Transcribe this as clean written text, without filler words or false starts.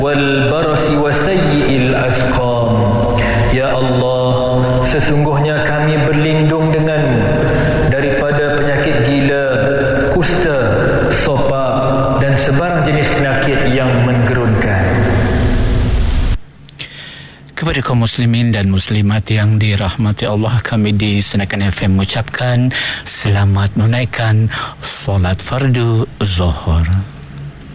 wal barasi wa sayyi'il asqam. Ya Allah, sesungguhnya kami berlindung denganmu daripada penyakit gila, kusta, sopak dan sebarang jenis penyakit yang menggerunkan. Kepada kaum muslimin dan muslimat yang dirahmati Allah, kami di Senakan FM mengucapkan selamat menunaikan solat fardu zuhur.